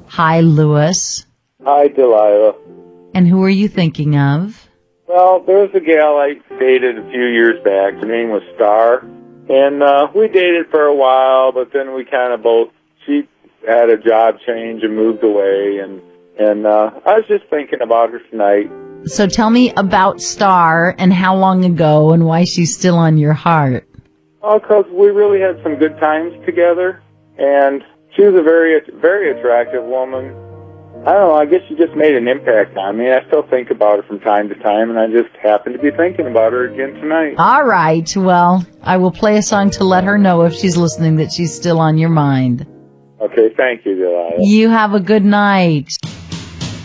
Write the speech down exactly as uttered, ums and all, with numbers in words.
Hi, Lewis. Hi, Delilah. And who are you thinking of? Well, there was a gal I dated a few years back. Her name was Star. And uh, we dated for a while, but then we kind of both, she had a job change and moved away. And, and uh, I was just thinking about her tonight. So tell me about Star and how long ago and why she's still on your heart. Oh, because we really had some good times together. And she was a very, very attractive woman. I don't know, I guess she just made an impact on me. I still think about her from time to time, and I just happen to be thinking about her again tonight. All right. Well, I will play a song to let her know if she's listening that she's still on your mind. Okay, thank you, Delilah. You have a good night.